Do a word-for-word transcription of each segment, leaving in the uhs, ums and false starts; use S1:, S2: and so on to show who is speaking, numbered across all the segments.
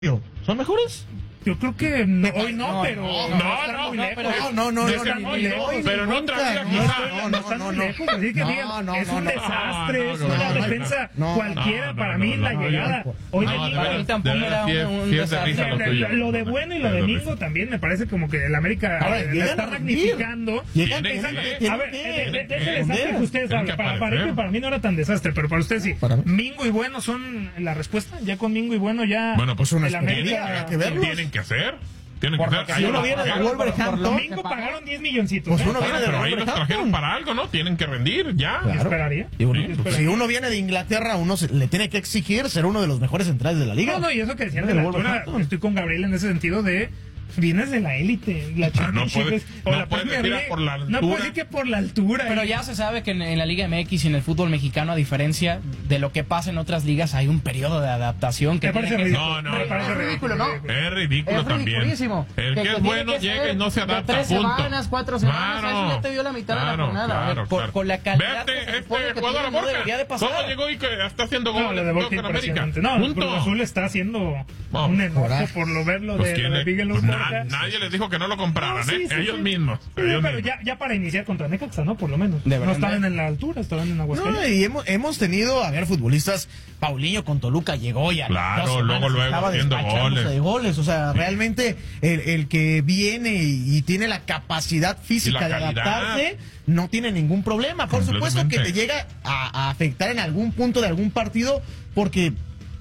S1: ¿Son mejores?
S2: Yo creo que no, hoy no, no pero
S3: no,
S2: no,
S3: no,
S2: no, muy
S3: no,
S2: lejos.
S3: pero
S2: no, no, no,
S3: no,
S2: no,
S3: no,
S2: muy lejos,
S3: pero en otra vida
S2: no,
S3: quizá.
S2: no, no, están muy lejos, así que digan, es un desastre, es una defensa cualquiera para mí la llegada. Hoy de Mingo
S3: tampoco era un desastre.
S2: Lo de bueno y lo de Mingo también me parece como que el América la está magnificando. A ver, es el desastre que ustedes hablan. Para para mí no era tan desastre, pero para ustedes sí. Mingo y Bueno son la respuesta. Ya con Mingo y Bueno ya.
S1: Bueno, pues una
S2: el América
S4: tienen que hacer. Tienen que hacer.
S1: Si uno viene de Wolverhampton,
S2: Mingo pagaron diez milloncitos.
S1: Pues uno viene de
S4: pero ahí los trajeron para algo, ¿no? Tienen que rendir, ya.
S2: Claro. Esperaría.
S1: Y uno, pues, si uno viene de Inglaterra, uno se, le tiene que exigir ser uno de los mejores centrales de la liga.
S2: No, no, y eso que decían de la altura, estoy con Gabriel en ese sentido de... Vienes de la élite, la Championship.
S4: No puedes,
S2: o
S4: no
S2: la
S4: puedes
S2: Premier
S4: decir
S2: League.
S4: por la altura.
S2: No puedes decir que por la altura.
S3: Pero ya se sabe que en, en la Liga M X y en el fútbol mexicano, a diferencia de lo que pasa en otras ligas, hay un periodo de adaptación que
S2: me parece
S3: tiene que...
S2: ridículo.
S4: No, no,
S2: me parece ridículo, ¿no?
S4: Es ridículo
S3: es
S4: también.
S3: ridiculísimo.
S4: El que,
S3: que
S4: es
S3: que
S4: bueno llega y no se adapta.
S3: Tres
S4: punto.
S3: semanas, cuatro semanas,
S4: Claro,
S3: eso ya te dio la mitad
S4: claro,
S3: de la jornada.
S4: claro,
S3: por,
S4: claro.
S3: Con la calidad
S4: Vete,
S3: que se
S4: este
S3: supone que
S4: jugador
S3: tiene, no
S4: Borja.
S3: debería de pasar.
S4: ¿Cómo llegó y que está haciendo
S2: No,
S4: goles
S2: lo de Borja
S4: en América?
S2: impresionante. No, el
S4: Punto.
S2: Cruz Azul está haciendo
S4: Vamos.
S2: un enojo por lo verlo
S4: Pues
S2: de,
S4: quién
S2: de
S4: le-
S2: Miguel
S4: pues
S2: Borja.
S4: na- nadie les dijo que no lo compraran,
S2: No, sí,
S4: ¿eh?
S2: sí,
S4: ellos
S2: sí.
S4: mismos.
S2: Sí,
S4: ellos
S2: pero
S4: mismos.
S2: ya, ya para iniciar contra Necaxa, ¿no? Por lo menos.
S3: Deberían
S2: No estaban
S3: de-
S2: en la altura, estaban en
S1: No,
S2: Aguascalientes.
S1: y hemos, hemos tenido, a ver, futbolistas. Paulinho con Toluca llegó ya.
S4: Claro, luego, luego haciendo goles.
S1: De goles. O sea, realmente el, el que viene y, y tiene la capacidad física
S4: Y la
S1: de
S4: calidad.
S1: adaptarse, no tiene ningún problema. Por supuesto que te llega a, a afectar en algún punto de algún partido, porque,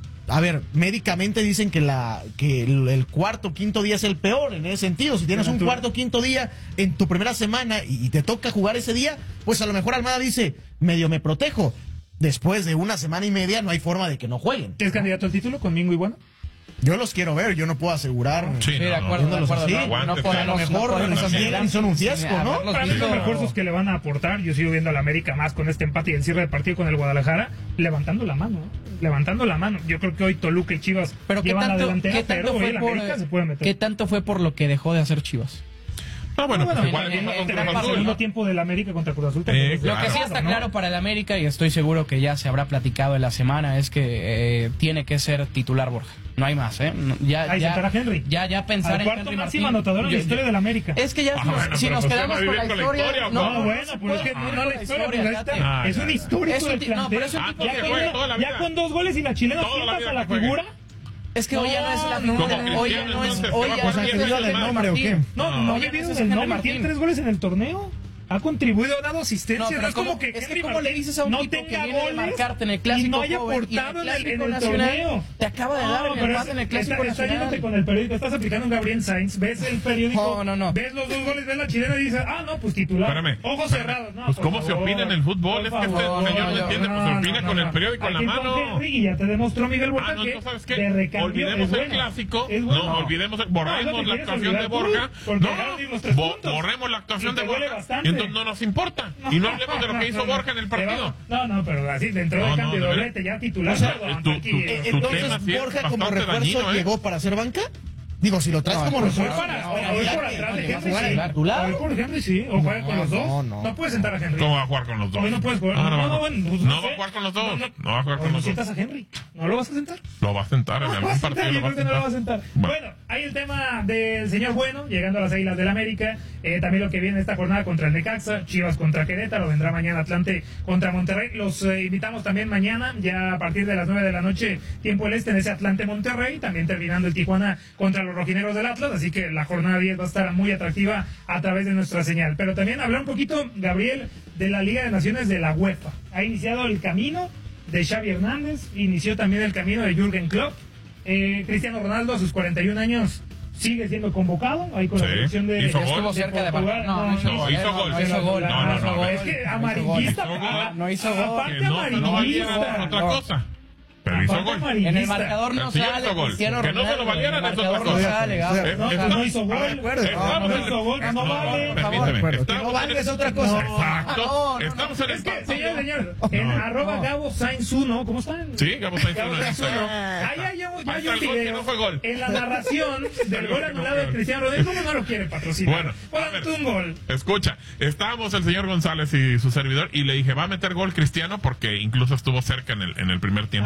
S1: a ver, médicamente dicen que la que el, el cuarto quinto día es el peor en ese sentido. Si tienes un cuarto quinto día en tu primera semana y, y te toca jugar ese día, pues a lo mejor Almada dice, medio me protejo. Después de una semana y media no hay forma de que no jueguen.
S2: ¿Es candidato al título con Mingo y Bueno?
S1: Yo los quiero ver, yo no puedo asegurar.
S4: Sí,
S3: Sí,
S4: no,
S3: de
S4: no,
S3: acuerdo, de
S1: viéndolos
S3: acuerdo.
S1: así,
S3: No, no
S4: aguante,
S3: podemos-
S1: a lo
S3: no
S1: mejor
S3: podemos
S1: esas
S3: hacer-
S1: vienen son un fiasco,
S3: Sí,
S1: ¿no?
S3: haberlos
S2: Para mí
S3: visto-
S2: los refuerzos que le van a aportar, yo sigo viendo a la América más con este empate y el cierre de partido con el Guadalajara, levantando la mano, ¿eh? levantando la mano. Yo creo que hoy Toluca y Chivas
S3: Pero ¿qué
S2: llevan la
S3: tanto,
S2: delantera,
S3: ¿qué tanto
S2: pero hoy
S3: fue
S2: el
S3: por,
S2: América se puede meter.
S3: ¿qué tanto fue por lo que dejó de hacer Chivas?
S4: No, bueno,
S2: Bueno,
S4: pues igual
S2: en-
S4: el mismo
S2: en-
S4: con
S2: en
S4: Cruz
S2: el
S4: Azul,
S2: segundo
S4: ¿no?
S2: tiempo del América contra Cruz Azul.
S4: Eh,
S2: también es
S4: claro.
S3: Lo que sí
S2: claro,
S3: está
S2: ¿no?
S3: claro para el América, y estoy seguro que ya se habrá platicado en la semana, es que eh, tiene que ser titular Borja. No hay más, ¿eh? No, Ya,
S2: Ahí
S3: ya,
S2: sentar a Henry.
S3: ya, ya pensar
S2: Al
S3: en
S2: cuarto
S3: Henry
S2: máximo
S3: Martín.
S2: anotador en
S3: Yo-
S2: la historia
S3: yo-
S2: del América.
S3: Es que ya,
S4: Ah,
S3: si nos-
S4: bueno,
S3: si
S4: pero
S3: nos
S4: pues
S3: quedamos
S4: se va a
S3: con la
S4: vivir con la
S3: historia,
S4: historia,
S3: no,
S4: ¿no?
S2: No, bueno,
S3: se
S2: pues es
S3: puede
S2: que
S3: vivir
S2: no, no
S3: con
S2: la historia, pero
S3: ya
S2: está-
S3: está.
S4: Ah,
S2: es
S4: ya,
S2: un
S4: ya.
S2: histórico
S3: Es un
S2: del
S3: ti- no,
S2: plantel.
S3: pero es un
S4: Ah,
S3: tipo
S4: que
S2: ya,
S4: juegue
S2: con,
S4: toda la
S2: ya
S4: vida.
S2: con dos goles y la chilena
S4: Toda la
S2: sientas
S4: vida
S2: a la
S4: que juegue.
S2: figura.
S3: Es que hoy ya no es la
S2: No,
S3: figura.
S4: como
S3: Hoy ya
S4: Cristiano,
S3: no es.
S4: entonces,
S3: Hoy
S4: ¿qué
S3: ya
S4: va a
S3: no
S4: hacer?
S3: es
S4: ¿Quién
S3: el
S4: es el
S3: Henry
S1: nombre o
S3: Martín.
S1: qué?
S2: No,
S4: No,
S2: no,
S3: hoy ya
S2: olvides
S3: no es
S2: el
S3: Henry
S2: nombre,
S3: Martín.
S2: tiene tres goles en el torneo. Ha contribuido, ha dado asistencia.
S3: No,
S2: No,
S3: pero
S2: es como
S3: ¿cómo-
S2: que
S3: es que
S2: Henry
S3: ¿cómo le dices a un
S2: no
S3: tipo que
S2: tenga
S3: viene de
S2: goles
S3: marcarte en el clásico
S2: y no haya
S3: joven y en el
S2: aportado en el,
S3: clásico
S2: en el
S3: nacional?
S2: torneo?
S3: Te acaba de dar el
S2: pero
S3: empate
S2: es-
S3: en el clásico
S2: está, está
S3: nacional.
S2: yéndote con el periódico, estás aplicando un Gabriel Sainz, ves el periódico,
S3: No, no, no.
S2: ves los dos goles, ves la chilena y dices, ah, no, pues titular.
S4: Espérame.
S2: Ojos
S4: espérame.
S2: cerrados. No,
S4: Pues
S2: por
S4: cómo se
S2: favor,
S4: opina en el fútbol, es
S2: por
S4: que este
S2: favor,
S4: señor no
S3: no,
S4: entiende, pues se opina con el periódico en la
S2: Hay que ir con
S4: mano.
S2: Henry y ya te demostró Miguel Borja
S4: Ah, no,
S2: que
S4: entonces, ¿sabes qué?
S2: de recambio
S4: Olvidemos
S2: es
S4: el
S2: bueno.
S4: clásico.
S2: Es bueno.
S4: No, olvidemos,
S2: No,
S4: borremos
S2: no te
S4: la
S2: quieres
S4: actuación de
S2: olvidar tú,
S4: Borja.
S2: porque
S4: No,
S2: ganaron los tres
S4: bo-
S2: puntos.
S4: borremos la actuación
S2: Y te
S4: de
S2: duele
S4: Borja.
S2: bastante.
S4: Y entonces no nos importa. Y no hablemos de lo que hizo Borja en el partido.
S2: No, no, pero así, dentro
S4: No,
S2: del
S4: no,
S2: cambio
S4: de
S2: de
S4: verdad.
S2: doblete, ya titular.
S4: O sea,
S2: perdón,
S4: tú-
S2: tranquilo.
S4: tú-
S1: Eh,
S4: tu tema
S1: Entonces,
S4: sí es
S1: Borja como
S4: bastante
S1: refuerzo
S4: dañino, ¿eh?
S1: llegó para ser banca. Digo, si lo traes
S3: No,
S1: como
S3: pues,
S2: Hoy
S1: refuerzo.
S2: para,
S1: no,
S2: hoy
S1: ya
S2: por
S1: que-
S2: atrás de
S1: ya
S2: Henry,
S1: jugar
S2: sí.
S1: el titular.
S2: Hoy por Henry, sí. O juega con los dos.
S1: no, no.
S2: No puedes sentar a Henry.
S4: ¿Cómo va a jugar con los dos?
S2: Hoy no puedes jugar.
S4: No, no,
S2: No,
S4: no.
S2: no, bueno, pues,
S4: No
S2: no
S4: va a
S2: sé.
S4: jugar con los dos.
S2: No, no.
S4: No va a jugar
S2: Hoy
S4: con
S2: no
S4: los dos.
S2: sientas a Henry. ¿No lo vas a sentar?
S4: Lo va a sentar en
S2: No lo
S4: algún
S2: vas a sentar,
S4: partido.
S2: yo
S4: Lo va
S2: creo que no lo va a
S4: a
S2: sentar.
S4: sentar.
S2: Bueno, hay el tema del señor Bueno, llegando a las Águilas del América. Eh, también lo que viene esta jornada contra el Necaxa, Chivas contra Querétaro, vendrá mañana Atlante contra Monterrey. Los eh, invitamos también mañana, ya a partir de las nueve de la noche, tiempo del este, en ese Atlante Monterrey. También terminando el Tijuana contra los rojineros del Atlas. Así que la jornada diez va a estar muy atractiva a través de nuestra señal. Pero también hablar un poquito, Gabriel, de la Liga de Naciones de la UEFA. Ha iniciado el camino de Xavi Hernández, inició también el camino de Jürgen Klopp. Eh, Cristiano Ronaldo a sus cuarenta y un años sigue siendo convocado ahí con
S4: Sí,
S2: la selección de
S4: hizo
S2: de
S4: gol.
S3: Estuvo cerca de
S2: Portugal.
S3: marcar. No, no hizo
S4: no,
S3: gol.
S4: hizo
S3: eh,
S4: gol.
S3: No hizo gol.
S4: No, no, no,
S3: hizo
S2: Es
S3: gol.
S2: que
S3: No
S2: amarillista.
S4: hizo gol.
S2: ah,
S3: No hizo gol.
S2: Aparte
S4: Que no, no va a
S2: amarillista.
S4: ser otra cosa. Pero hizo
S2: Aparte
S4: gol.
S2: amarillista.
S3: En el marcador no
S4: El señor
S3: sale
S4: hizo gol.
S3: Cristiano
S4: Que no se lo
S3: Ronaldo,
S4: valieran
S3: en el
S4: es otra
S3: marcador no
S4: cosa.
S3: sale, Gabo.
S4: Eh,
S2: No,
S4: estamos-
S2: no hizo gol.
S4: a ver, estamos
S2: No
S4: en-
S2: hizo gol, no
S4: no,
S2: vale.
S4: permíteme.
S1: Bueno, que no
S4: Estamos
S1: valga
S4: en-
S1: es otra cosa.
S4: Exacto.
S3: No, no,
S4: Estamos en
S2: Es
S4: el
S2: que,
S4: partido.
S2: señor, señor, en
S4: No.
S2: arroba Gabo Sainz uno, ¿cómo están?
S4: Sí, Gabo Sainz
S2: Gabo
S4: uno,
S2: Sainz
S4: exacto.
S2: uno. Ahí hay, ya hay
S4: Falta
S2: un
S4: el gol que
S2: video
S4: no fue gol.
S2: en la narración del
S4: El
S2: gol
S4: gol que no
S2: anulado
S4: fue
S2: de
S4: gol.
S2: Cristiano Ronaldo. ¿Cómo no lo quiere patrocinar?
S4: Bueno, a
S2: Ponle
S4: ver.
S2: tú un gol.
S4: Escucha, estábamos el señor González y su servidor y le dije, va a meter gol Cristiano porque incluso estuvo cerca en el, en el primer tiempo
S2: Ah,
S4: de hacer
S2: brujo,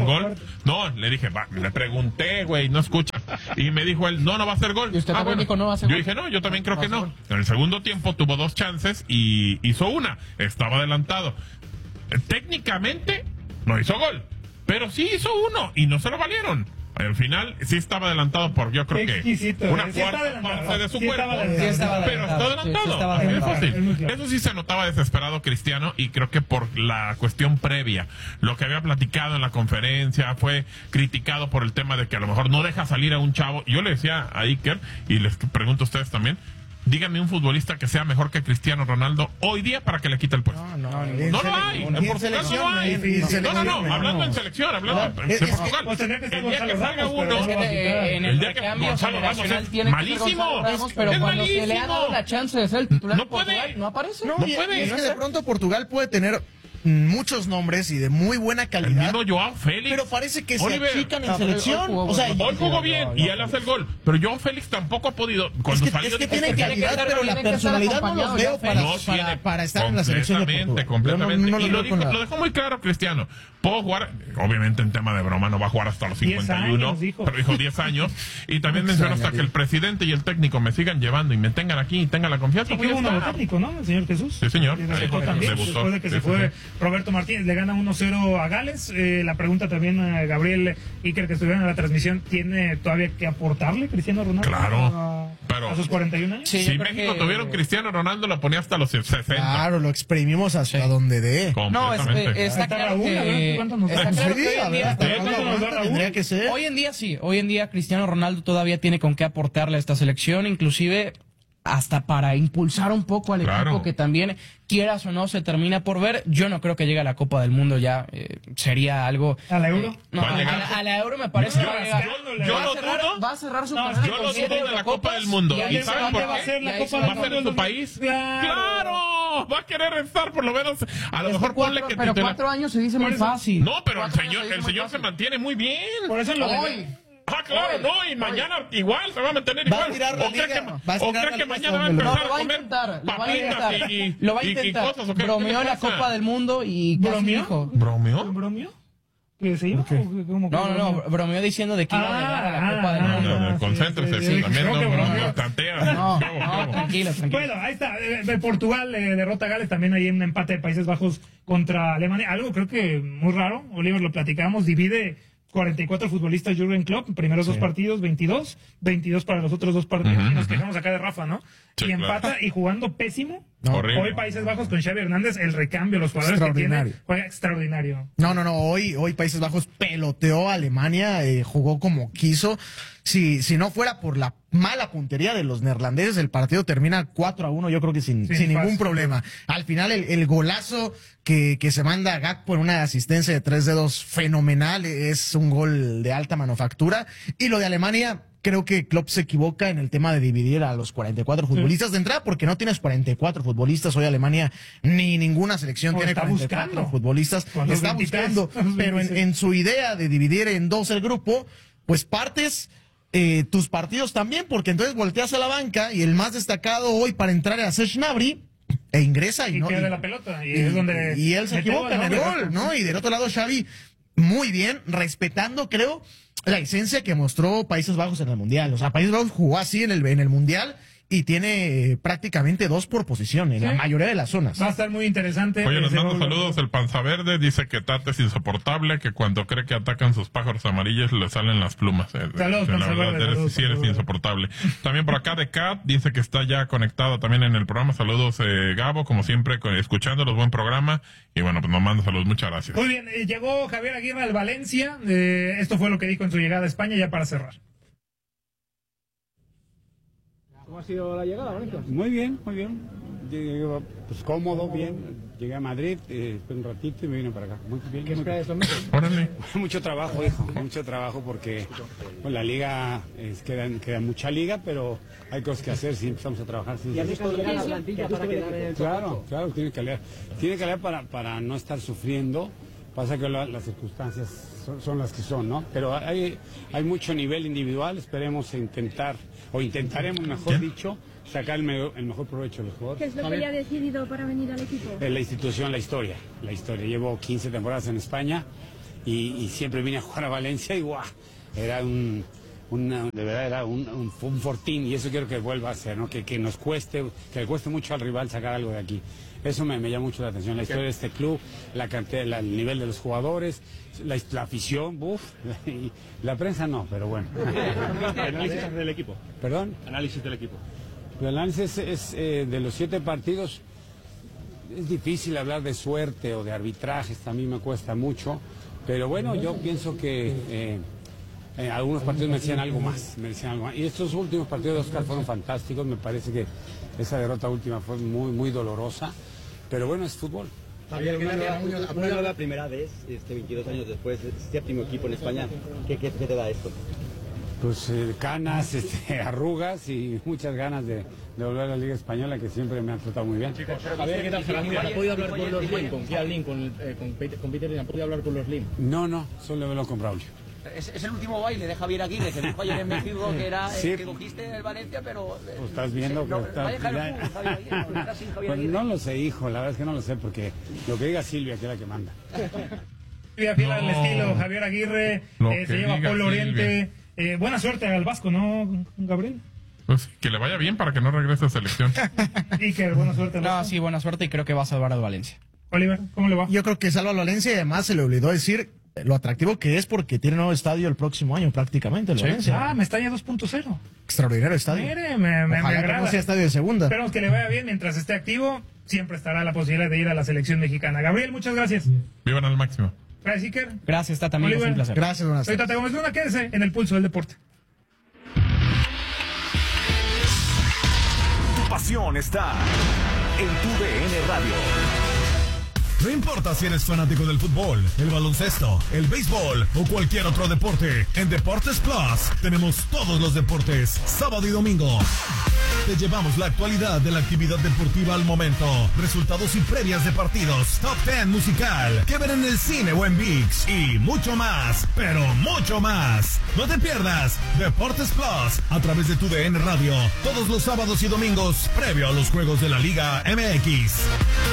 S4: un gol. No, le dije, va, le pregunté, güey, no escucha. Y me dijo él, no, no va a ser gol.
S3: ¿Y usted
S4: ah,
S3: también
S4: bueno.
S3: dijo no va a ser
S4: Yo
S3: gol?
S4: dije, no, yo también creo
S3: no
S4: que no. En el segundo tiempo tuvo dos chances y hizo una. Estaba adelantado. Eh, Técnicamente no hizo gol, pero sí hizo uno y no se lo valieron. Al final sí estaba adelantado por yo creo
S2: Exquisito,
S4: que una
S2: eh. Sí
S4: cuarta parte de su
S2: sí
S4: cuerpo.
S2: estaba adelantado.
S3: Sí estaba
S4: Pero está
S3: adelantado, sí,
S4: adelantado.
S3: sí estaba
S4: Así de
S3: adelantado.
S4: fácil.
S2: Es muy claro.
S4: Eso sí se notaba desesperado Cristiano y creo que por la cuestión previa, lo que había platicado en la conferencia, fue criticado por el tema de que a lo mejor no deja salir a un chavo. Yo le decía a Iker, y les pregunto a ustedes también, díganme un futbolista que sea mejor que Cristiano Ronaldo hoy día para que le quite el puesto.
S1: No, no,
S4: No lo hay, en Portugal no lo hay. No, no, no, hablando en selección, hablando de Portugal.
S2: Pues tendría que estar
S4: El día que
S2: Gonzalo
S4: salga
S2: Ramos, pero
S4: uno,
S2: no va a quitar.
S3: En
S4: el
S3: el
S4: día que
S3: recambio
S4: Gonzalo Ramos
S3: generacional
S4: es
S3: tiene que ser
S4: malísimo.
S3: Gonzalo Ramos, pero
S4: Es
S3: cuando se le ha
S4: malísimo.
S3: dado la chance de ser el titular
S4: No
S3: de Portugal,
S4: puede.
S3: no aparece.
S1: No,
S4: No
S1: y-
S4: puede.
S1: y es que de pronto Portugal puede tener muchos nombres y de muy buena
S4: El
S1: calidad,
S4: mismo Joao Félix.
S1: pero parece que se
S4: Oliver.
S1: achican en
S3: No, pero hoy
S1: selección.
S3: jugó
S1: O sea,
S3: bueno.
S4: Hoy jugó
S3: No,
S4: bien
S3: no,
S4: y
S3: no.
S4: él hace el gol. Pero Joao Félix tampoco ha podido.
S1: es
S4: Cuando
S1: que,
S4: salió
S1: es que
S4: dijo,
S1: tiene
S3: que tiene que
S1: calidad,
S3: estar-
S1: pero la
S3: tiene que estar
S1: personalidad no los
S3: acompañado
S1: veo
S3: ya,
S1: para,
S4: no
S1: para,
S4: tiene
S1: para estar en la selección de
S4: completamente,
S1: Portugal. Yo no-
S4: completamente.
S1: no los
S4: y
S1: veo
S4: lo, dijo,
S1: con la-
S4: lo dejó muy claro Cristiano. Puedo jugar, obviamente en tema de broma, no va a jugar hasta los
S2: diez
S4: cincuenta y uno,
S2: años, dijo.
S4: pero dijo diez años. Y también mencionó hasta que el presidente y el técnico me sigan llevando y me tengan aquí y tengan la confianza.
S2: Y que
S4: pues
S2: hubo
S4: ya
S2: un nuevo
S4: está.
S2: técnico, ¿no? El señor Jesús.
S4: Sí, señor.
S2: Y
S4: Ahí
S2: debutó
S4: fue,
S2: también,
S4: debutó.
S2: después de que
S4: Sí,
S2: se
S4: sí,
S2: fue
S4: sí.
S2: Roberto Martínez. Le gana uno cero a Gales. Eh, la pregunta también a Gabriel Iker, que estuvieron en la transmisión, ¿tiene todavía que aportarle Cristiano Ronaldo
S4: Claro,
S2: a,
S4: pero-
S2: a sus cuarenta y un años?
S3: Sí,
S4: Si
S3: yo creo
S4: México
S3: que-
S4: tuviera un Cristiano Ronaldo, lo ponía hasta los sesenta.
S1: Claro, lo exprimimos hasta
S3: Sí.
S1: donde dé.
S3: No, es,
S4: Completamente.
S3: está
S2: Hasta
S3: claro
S2: Raúl, a ver,
S3: que,
S2: ¿cuánto nos
S3: está
S2: da?
S3: claro
S1: Sí,
S3: que hoy
S1: a
S3: en
S1: ver,
S3: día-
S1: hasta
S2: ¿cuánto
S1: cuándo
S2: nos da
S1: aguanta,
S2: Raúl?
S1: tendría que ser.
S3: Hoy en día sí, hoy en día Cristiano Ronaldo todavía tiene con qué aportarle a esta selección, inclusive hasta para impulsar un poco al
S4: Claro.
S3: equipo que también, quieras o no, se termina por ver. Yo no creo que llegue a la Copa del Mundo ya, eh, sería algo...
S2: ¿A la Euro?
S3: No,
S4: Va a
S3: a,
S4: llegar.
S3: la, a la Euro me parece
S4: Yo-
S3: que va a llegar.
S4: yo- yo
S3: va,
S4: lo
S3: a cerrar,
S4: dudo.
S3: va a cerrar su
S2: No,
S3: carrera
S4: yo
S3: con
S4: lo
S3: siete
S4: dudo de la
S3: Eurocopas,
S4: Copa del Mundo.
S3: ahí
S4: ¿Y
S3: se
S4: saben
S3: va-
S4: por
S3: va-
S4: qué?
S2: a ser la
S3: y ahí
S2: Copa
S3: se
S2: del
S3: va-
S4: ¿Va a ser en tu país?
S2: Claro.
S4: ¡Claro! Va a querer estar por lo menos. A lo
S3: Es que
S4: mejor ponle
S3: cuatro-
S4: que
S3: pero
S4: te la-
S3: cuatro años se dice
S2: Por
S3: muy
S2: eso-
S3: fácil.
S4: No, pero el
S3: Cuatro años
S4: señor,
S3: se dice
S4: el
S3: muy
S4: señor se
S3: fácil.
S4: mantiene muy bien.
S2: Por eso lo de-
S3: Hoy.
S4: Ah, claro,
S3: Hoy.
S4: no, y mañana igual se va a mantener
S1: Va a
S4: igual.
S1: tirar la
S4: ¿O cree
S1: liga,
S4: que,
S1: va a
S4: o
S1: estirar
S4: cree
S1: la
S4: que
S1: liga
S4: mañana va a
S1: hasta donde
S3: No,
S4: empezar
S3: lo va
S4: a
S3: a
S4: comer
S3: intentar, lo va a
S4: papitas
S3: intentar.
S4: y, y,
S3: Lo va a
S4: y- y
S3: intentar.
S4: cosas? ¿O qué?
S3: Bromeó
S4: ¿Qué
S3: en
S4: le
S3: la
S4: pasa?
S3: Copa del Mundo y casi
S2: ¿Bromeó?
S3: dijo...
S4: ¿Bromeó?
S2: ¿Bromeó? ¿Que se iba? ¿O que- cómo que
S3: No, no,
S2: bromeó?
S3: no, bromeó diciendo de que iba a llegar a la
S2: Ah,
S3: Copa del
S2: ah,
S4: No,
S3: Mundo.
S4: no, no,
S2: sí,
S4: concéntrese,
S2: sí,
S4: sí,
S2: sí,
S4: también
S2: creo
S4: no,
S2: que
S4: no,
S2: bromeó.
S4: no, tantea.
S3: No,
S4: Bravo,
S3: no,
S4: bravo.
S3: tranquilo, tranquilo.
S2: Bueno, ahí está. eh, de Portugal eh, derrota a Gales. También hay un empate de Países Bajos contra Alemania. Algo creo que muy raro. Oliver, lo platicamos. Divide cuarenta y cuatro futbolistas Jürgen Klopp. Primeros dos partidos, veintidós. veintidós para los otros dos partidos.
S4: Ujú,
S2: y nos
S4: ujú.
S2: quejamos acá de Rafa, ¿no?
S4: Sí,
S2: y empata
S4: claro.
S2: y jugando pésimo.
S1: No,
S4: horrible.
S2: Hoy Países Bajos con Xavi Hernández. El recambio, los jugadores que tiene.
S1: Extraordinario.
S2: Juega extraordinario.
S1: No, no, no. Hoy, hoy Países Bajos peloteó a Alemania, eh, jugó como quiso. Si, si no fuera por la mala puntería de los neerlandeses, el partido termina cuatro a uno, yo creo que sin,
S2: Sí,
S1: sin ningún
S2: fácil.
S1: problema. Al final, el, el golazo que, que se manda a Gakpo en una asistencia de tres dedos fenomenal, es un gol de alta manufactura. Y lo de Alemania, creo que Klopp se equivoca en el tema de dividir a los cuarenta y cuatro futbolistas de entrada, porque no tienes cuarenta y cuatro futbolistas. Hoy Alemania, ni ninguna selección
S2: No,
S1: tiene
S2: está
S1: cuarenta y cuatro
S2: buscando.
S1: futbolistas.
S2: Con los
S1: Está
S2: veintitrés,
S1: buscando,
S2: con los
S1: pero en,
S2: veintiséis.
S1: en su idea de dividir en dos el grupo, pues partes eh, tus partidos también, porque entonces volteas a la banca y el más destacado hoy para entrar a Serge Gnabry e ingresa y,
S2: Y
S1: no.
S2: pierde
S1: y-
S2: la pelota. Y,
S1: y,
S2: es donde.
S1: y él se
S2: metió
S1: equivoca en el
S2: ¿no?
S1: gol, ¿no? Y del otro lado Xavi, muy bien, respetando, creo, la esencia que mostró Países Bajos en el Mundial. O sea, Países Bajos jugó así en el, en el Mundial y tiene eh, prácticamente dos por posición en la
S2: Sí.
S1: mayoría de las zonas.
S2: Va a estar muy interesante.
S4: Oye,
S2: Eh,
S4: les
S2: se
S4: mando
S2: va a volver-
S4: saludos. El Panza Verde dice que Tata es insoportable, que cuando cree que atacan sus pájaros amarillos le salen las plumas. Eh,
S2: Saludos,
S4: la
S2: Panza
S4: verdad,
S2: Verde,
S4: eres,
S2: saludos,
S4: sí eres
S2: Panza Verde.
S4: insoportable. También por acá de Cat dice que está ya conectado también en el programa. Saludos, eh, Gabo, como siempre, con- escuchándolos, buen programa. Y bueno, pues nos manda saludos. Muchas gracias.
S2: Muy bien, eh, llegó Javier Aguirre al Valencia. Eh, esto fue lo que dijo en su llegada a España, ya para cerrar.
S5: ¿Cómo ha sido la llegada, Valencia?
S6: Muy bien, muy bien. Llegué, pues cómodo, bien. Llegué a Madrid, eh, después un ratito y me vine para acá. Muy bien.
S5: ¿Qué
S6: muy
S5: esperáis estos meses?
S4: Órale.
S6: Mucho trabajo, hijo, mucho trabajo porque pues, la liga, es, queda, queda mucha liga, pero hay cosas que hacer si empezamos a trabajar. Sí,
S5: ¿Y has
S6: sí.
S5: visto llegar la plantilla para quedar en el
S6: Claro, claro, tiene que leer. Tiene que leer para, para no estar sufriendo. Pasa que la- las circunstancias son, son las que son, ¿no? Pero hay, hay mucho nivel individual, esperemos intentar, o intentaremos, mejor dicho, sacar el, me- el mejor provecho de los
S7: ¿Qué
S6: jugadores.
S7: es lo que le ha decidido para venir al equipo?
S6: Eh, La institución, la historia, la historia. Llevo quince temporadas en España y, y siempre vine a jugar a Valencia y ¡guau! Era un, una, de verdad era un, un, un fortín, y eso quiero que vuelva a ser, ¿no? Que, que nos cueste, que le cueste mucho al rival sacar algo de aquí. Eso me, me llama mucho la atención, la historia de este club, la cantidad, la, el nivel de los jugadores, la, la afición, uff, y la prensa no, pero bueno.
S7: Análisis del equipo.
S6: ¿Perdón?
S7: Análisis del equipo.
S6: El análisis es, es eh, de los siete partidos, es difícil hablar de suerte o de arbitrajes, también me cuesta mucho, pero bueno, yo pienso que eh, eh, algunos partidos merecían algo más, merecían algo más. Y estos últimos partidos de Oscar fueron fantásticos, me parece que esa derrota última fue muy, muy dolorosa, pero bueno, es fútbol.
S7: Javier, no es la primera vez, este, veintidós años después, séptimo equipo en España. ¿Qué, qué, qué te da esto?
S6: Pues eh, canas, este, arrugas y muchas ganas de, de volver a la Liga Española, que siempre me han tratado muy bien.
S5: Javier, ¿qué tal? ¿Han podido hablar con los Lim, con Fiat Lim, con, eh, con, Peter, con Peter, ¿han podido hablar con los Lim?
S6: No, no, solo me lo he comprado yo.
S8: Es, es el último baile de Javier Aguirre, que dijo ayer en México que era
S6: sí.
S8: el que cogiste en el Valencia, pero... Eh,
S6: pues estás viendo
S8: sí,
S6: que
S8: no,
S6: está...
S8: ¿va a dejar el fútbol, Javier Aguirre? ¿No está sin Javier
S6: Pues
S8: Aguirre?
S6: no lo sé, hijo, la verdad es que no lo sé, porque lo que diga Silvia, que es la que manda.
S2: Silvia fiel al
S4: No.
S2: estilo Javier Aguirre,
S4: Lo
S2: eh, se
S4: que
S2: lleva
S4: diga
S2: Polo
S4: Silvia.
S2: Oriente. Eh, buena suerte al Vasco, ¿no, Gabriel?
S4: Pues que le vaya bien para que no regrese a selección.
S2: Y que buena suerte al
S3: No,
S2: Vasco.
S3: sí, buena suerte y creo que va a salvar a Valencia.
S2: Oliver, ¿cómo le va?
S1: Yo creo que salva a Valencia y además se le olvidó decir lo atractivo que es porque tiene nuevo estadio el próximo año prácticamente el
S3: Sí.
S1: Valencia.
S2: Ah, Mestalla dos punto cero.
S1: Extraordinario estadio.
S2: Mire, me, me, me
S1: Ojalá que
S2: agrada.
S1: no sea estadio de segunda.
S2: Esperemos que le vaya bien mientras esté activo. Siempre estará la posibilidad de ir a la selección mexicana. Gabriel, muchas gracias.
S4: Vivan al máximo.
S2: Gracias, Iker.
S3: Gracias, Tata, amigos,
S2: Oliver.
S3: un placer.
S1: Gracias, buenas
S2: Soy
S1: tardes.
S2: Tata Gómez Luna, quédese en el pulso del deporte.
S9: Tu pasión está en tu D N Radio.
S10: No importa si eres fanático del fútbol, el baloncesto, el béisbol o cualquier otro deporte, en Deportes Plus tenemos todos los deportes, sábado y domingo. Te llevamos la actualidad de la actividad deportiva al momento, resultados y previas de partidos, top diez musical, que ver en el cine o en ViX y mucho más, pero mucho más. No te pierdas Deportes Plus a través de tu D N Radio, todos los sábados y domingos, previo a los juegos de la Liga M X.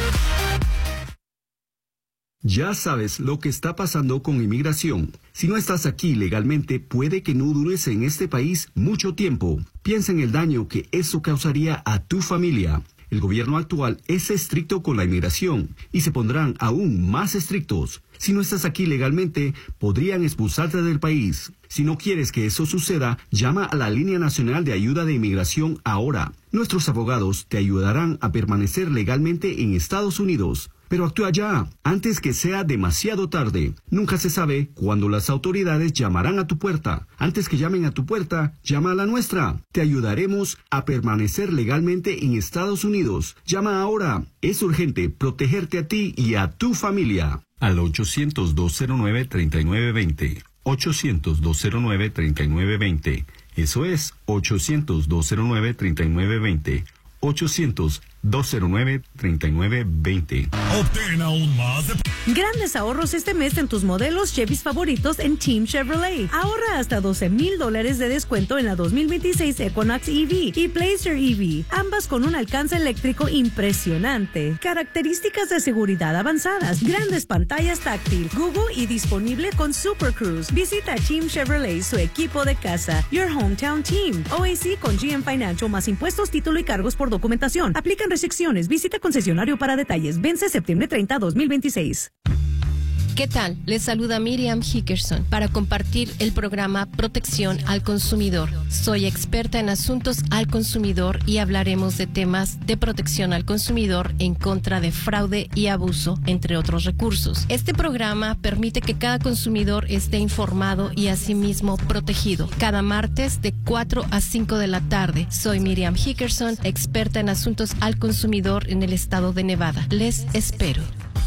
S11: Ya sabes lo que está pasando con inmigración. Si no estás aquí legalmente, puede que no dures en este país mucho tiempo. Piensa en el daño que eso causaría a tu familia. El gobierno actual es estricto con la inmigración y se pondrán aún más estrictos. Si no estás aquí legalmente, podrían expulsarte del país. Si no quieres que eso suceda, llama a la Línea Nacional de Ayuda de Inmigración ahora. Nuestros abogados te ayudarán a permanecer legalmente en Estados Unidos. Pero actúa ya, antes que sea demasiado tarde. Nunca se sabe cuándo las autoridades llamarán a tu puerta. Antes que llamen a tu puerta, llama a la nuestra. Te ayudaremos a permanecer legalmente en Estados Unidos. Llama ahora. Es urgente protegerte a ti y a tu familia. Al ochocientos, dos cero nueve, treinta y nueve veinte. ochocientos, dos cero nueve, treinta y nueve veinte. Eso es ochocientos, dos cero nueve, treinta y nueve veinte. ochocientos, dos cero nueve, treinta y nueve veinte.
S10: Obtén aún más de...
S12: Grandes ahorros este mes en tus modelos Chevys favoritos en Team Chevrolet. Ahorra hasta doce mil dólares de descuento en la dos mil veintiséis Equinox E V y Blazer E V, ambas con un alcance eléctrico impresionante. Características de seguridad avanzadas, grandes pantallas táctil, Google y disponible con Super Cruise. Visita Team Chevrolet, su equipo de casa. Your hometown team. O A C con G M Financial más impuestos, título y cargos por documentación. Aplican restricciones. Visita concesionario para detalles. Vence septiembre treinta, dos mil veintiséis.
S13: ¿Qué tal? Les saluda Miriam Hickerson para compartir el programa Protección al Consumidor. Soy experta en asuntos al consumidor y hablaremos de temas de protección al consumidor en contra de fraude y abuso, entre otros recursos. Este programa permite que cada consumidor esté informado y asimismo protegido. Cada martes de cuatro a cinco de la tarde. Soy Miriam Hickerson, experta en asuntos al consumidor en el estado de Nevada. Les espero.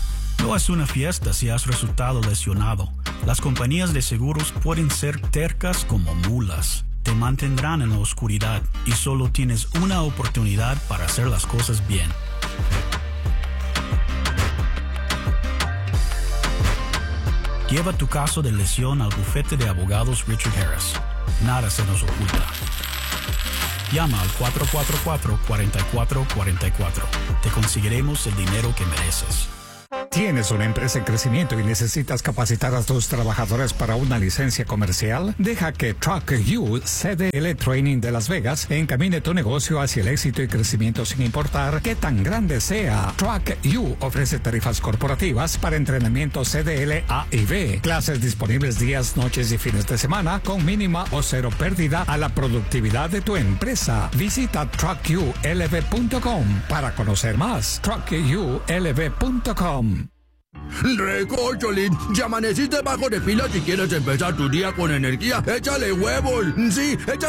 S14: No es una fiesta si has resultado lesionado. Las compañías de seguros pueden ser tercas como mulas. Te mantendrán en la oscuridad y solo tienes una oportunidad para hacer las cosas bien. Lleva tu caso de lesión al bufete de abogados Richard Harris. Nada se nos oculta. Llama al cuatro cuatro cuatro, cuatro cuatro cuatro cuatro. Te conseguiremos el dinero que mereces.
S15: ¿Tienes una empresa en crecimiento y necesitas capacitar a tus trabajadores para una licencia comercial? Deja que Truck U C D L Training de Las Vegas encamine tu negocio hacia el éxito y crecimiento sin importar qué tan grande sea. Truck U ofrece tarifas corporativas para entrenamiento C D L A y B. Clases disponibles días, noches y fines de semana con mínima o cero pérdida a la productividad de tu empresa. Visita truck u l v punto com para conocer más. truck u l v punto com.
S16: Recocholín, ya amaneciste bajo de pila si quieres empezar tu día con energía. Échale huevos. Sí, échale